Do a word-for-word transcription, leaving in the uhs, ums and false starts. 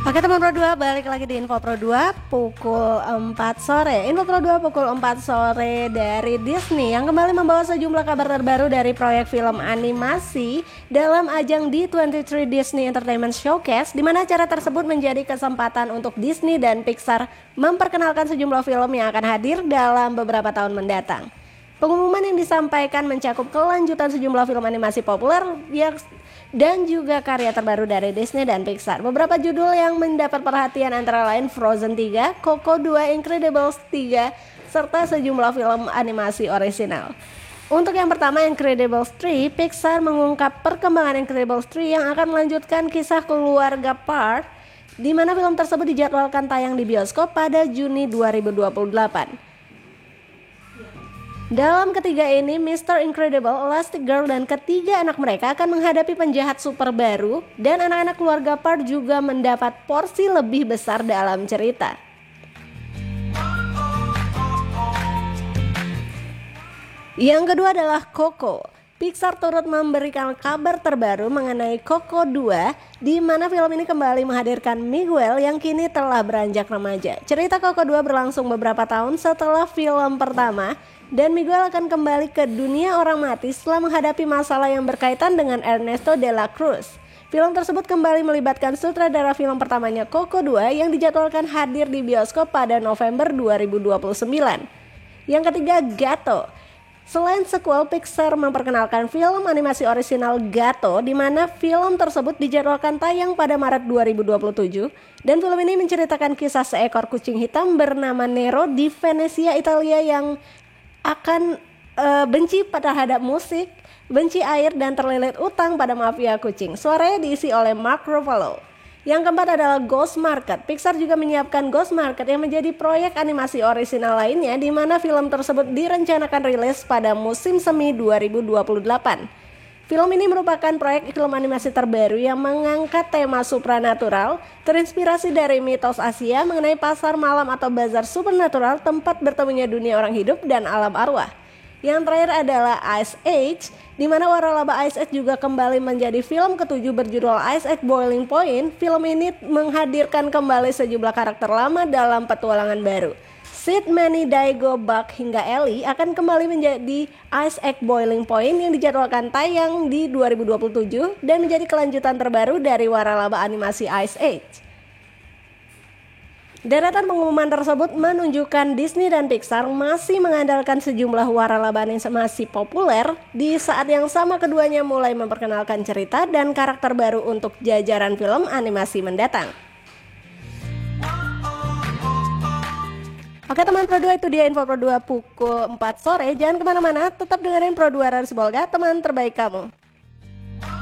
Oke teman Pro dua, balik lagi di Info Pro dua pukul empat sore. Info Pro dua pukul empat sore dari Disney yang kembali membawa sejumlah kabar terbaru dari proyek film animasi dalam ajang D dua puluh tiga Disney Entertainment Showcase, di mana acara tersebut menjadi kesempatan untuk Disney dan Pixar memperkenalkan sejumlah film yang akan hadir dalam beberapa tahun mendatang. Pengumuman yang disampaikan mencakup kelanjutan sejumlah film animasi populer yang dan juga karya terbaru dari Disney dan Pixar. Beberapa judul yang mendapat perhatian antara lain Frozen tiga, Coco dua, Incredibles tiga, serta sejumlah film animasi orisinal. Untuk yang pertama, Incredibles tiga, Pixar mengungkap perkembangan Incredibles tiga yang akan melanjutkan kisah keluarga Park, di mana film tersebut dijadwalkan tayang di bioskop pada Juni dua ribu dua puluh delapan. Dalam ketiga ini, Mister Incredible, Elastigirl, dan ketiga anak mereka akan menghadapi penjahat super baru, dan anak-anak keluarga Park juga mendapat porsi lebih besar dalam cerita. Yang kedua adalah Coco. Pixar turut memberikan kabar terbaru mengenai Coco dua, di mana film ini kembali menghadirkan Miguel yang kini telah beranjak remaja. Cerita Coco dua berlangsung beberapa tahun setelah film pertama, dan Miguel akan kembali ke dunia orang mati setelah menghadapi masalah yang berkaitan dengan Ernesto de la Cruz. Film tersebut kembali melibatkan sutradara film pertamanya Coco dua yang dijadwalkan hadir di bioskop pada November dua ribu dua puluh sembilan. Yang ketiga, Gato. Selain sequel, Pixar memperkenalkan film animasi orisinal Gato, di mana film tersebut dijadwalkan tayang pada Maret dua ribu dua puluh tujuh, dan film ini menceritakan kisah seekor kucing hitam bernama Nero di Venesia, Italia yang akan uh, benci terhadap musik, benci air, dan terlilit utang pada mafia kucing. Suaranya diisi oleh Mark Ruffalo. Yang keempat adalah Ghost Market. Pixar juga menyiapkan Ghost Market yang menjadi proyek animasi orisinal lainnya, di mana film tersebut direncanakan rilis pada musim semi dua ribu dua puluh delapan. Film ini merupakan proyek film animasi terbaru yang mengangkat tema supranatural, terinspirasi dari mitos Asia mengenai pasar malam atau bazar supernatural, tempat bertemunya dunia orang hidup dan alam arwah. Yang terakhir adalah Ice Age, di mana waralaba Ice Age juga kembali menjadi film ketujuh berjudul Ice Age Boiling Point. Film ini menghadirkan kembali sejumlah karakter lama dalam petualangan baru. Sid, Manny, Daigo, Buck, hingga Ellie akan kembali menjadi Ice Age Boiling Point yang dijadwalkan tayang di dua ribu dua puluh tujuh dan menjadi kelanjutan terbaru dari waralaba animasi Ice Age. Deretan pengumuman tersebut menunjukkan Disney dan Pixar masih mengandalkan sejumlah waralaba animasi populer, di saat yang sama keduanya mulai memperkenalkan cerita dan karakter baru untuk jajaran film animasi mendatang. Oke teman Pro dua, itu dia Info Pro dua pukul empat sore. Jangan kemana-mana, tetap dengerin Pro dua Rarsibolga, teman terbaik kamu.